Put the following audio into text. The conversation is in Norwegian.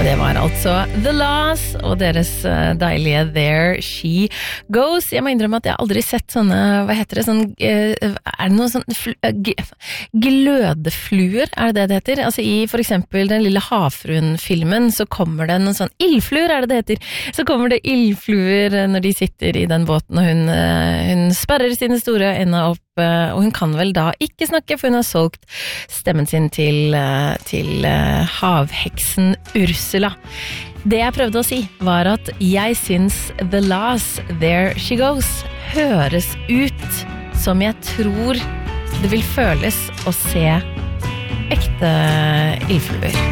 Og det var altså The Laws og deres deilige There She Goes. Jeg må innrømme at jeg aldri sett sånne, hva heter det, er det noen sånn glødefluer, er det heter? Altså i for eksempel den lille havfruen-filmen så kommer det noen sånn ildfluer, er det heter? Så kommer det ildfluer når de sitter i den båten og hun sperrer sine store øyne opp, og hun kan vel da ikke snakke, for hun har solgt stemmen sin til havheksen Ursula. Det jeg prøvde å si var at jeg syns The Last There She Goes høres ut som jeg tror det vil føles å se ekte ildfluer.